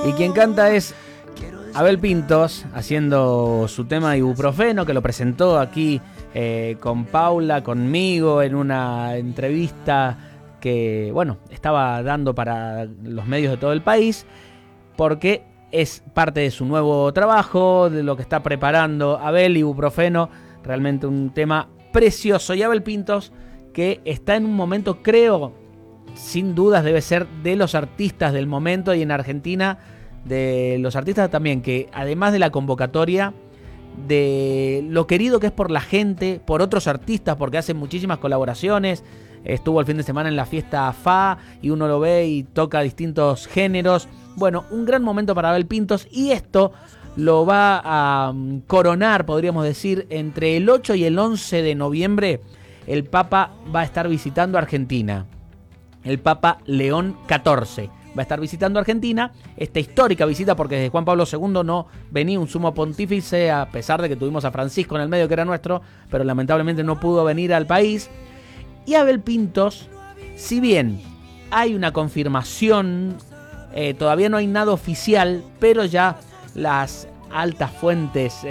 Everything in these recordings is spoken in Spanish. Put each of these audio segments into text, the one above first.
Y quien canta es Abel Pintos, haciendo su tema Ibuprofeno, que lo presentó aquí con Paula, conmigo, en una entrevista que, bueno, estaba dando para los medios de todo el país, porque es parte de su nuevo trabajo, de lo que está preparando Abel. Ibuprofeno, realmente un tema precioso. Y Abel Pintos, que está en un momento, creo, sin dudas debe ser de los artistas del momento, y en Argentina de los artistas también, que además de la convocatoria, de lo querido que es por la gente, por otros artistas, porque hace muchísimas colaboraciones. Estuvo el fin de semana en la fiesta FA y uno lo ve y toca distintos géneros. Bueno, un gran momento para Abel Pintos, y esto lo va a coronar, podríamos decir, entre el 8 y el 11 de noviembre. El Papa va a estar visitando Argentina. El Papa León XIV va a estar visitando Argentina, esta histórica visita, porque desde Juan Pablo II no venía un sumo pontífice, a pesar de que tuvimos a Francisco en el medio, que era nuestro, pero lamentablemente no pudo venir al país. Y Abel Pintos, si bien hay una confirmación, todavía no hay nada oficial, pero ya las altas fuentes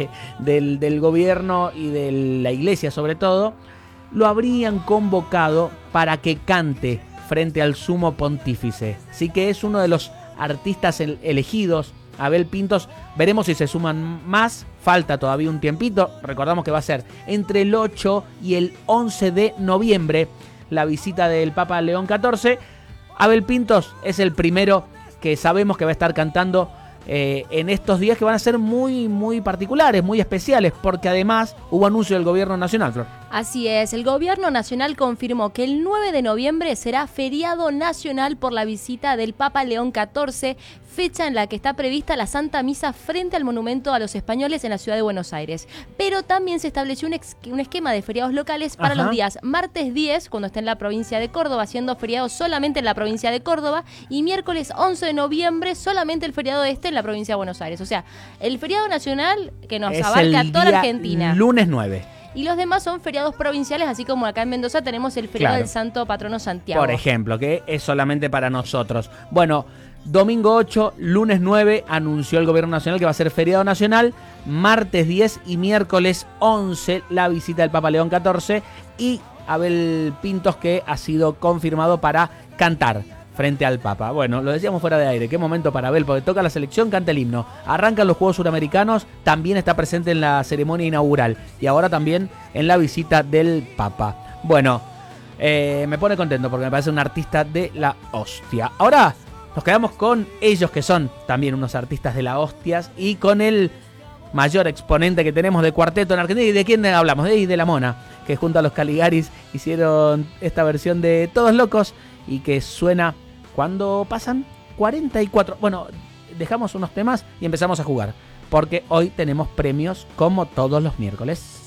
del gobierno y de la iglesia sobre todo, lo habrían convocado para que cante frente al sumo pontífice. Así que es uno de los artistas elegidos, Abel Pintos. Veremos si se suman más, falta todavía un tiempito. Recordamos que va a ser entre el 8 y el 11 de noviembre la visita del Papa León XIV. Abel Pintos es el primero que sabemos que va a estar cantando en estos días, que van a ser muy, muy particulares, muy especiales, porque además hubo anuncio del gobierno nacional, Flor. Así es, el gobierno nacional confirmó que el 9 de noviembre será feriado nacional por la visita del Papa León XIV, fecha en la que está prevista la Santa Misa frente al monumento a los españoles en la ciudad de Buenos Aires. Pero también se estableció un esquema de feriados locales para los días martes 10, cuando está en la provincia de Córdoba, siendo feriado solamente en la provincia de Córdoba, y miércoles 11 de noviembre solamente el feriado en la provincia de Buenos Aires. O sea, el feriado nacional que nos abarca a toda la Argentina. Lunes 9. Y los demás son feriados provinciales, así como acá en Mendoza tenemos el feriado del Santo Patrono Santiago. Por ejemplo, que es solamente para nosotros. Bueno, domingo 8, lunes 9, anunció el gobierno nacional que va a ser feriado nacional. Martes 10 y miércoles 11, la visita del Papa León XIV. Y Abel Pintos, que ha sido confirmado para cantar frente al Papa. Bueno, lo decíamos fuera de aire, qué momento para Abel, porque toca la selección, canta el himno, arrancan los Juegos Suramericanos, también está presente en la ceremonia inaugural y ahora también en la visita del Papa. Bueno, me pone contento porque me parece un artista de la hostia. Ahora nos quedamos con ellos, que son también unos artistas de la hostias, y con el mayor exponente que tenemos de cuarteto en Argentina. ¿Y de quién hablamos? De La Mona, que junto a los Caligaris hicieron esta versión de Todos Locos, y que suena cuando pasan 44. Bueno, dejamos unos temas y empezamos a jugar, porque hoy tenemos premios como todos los miércoles.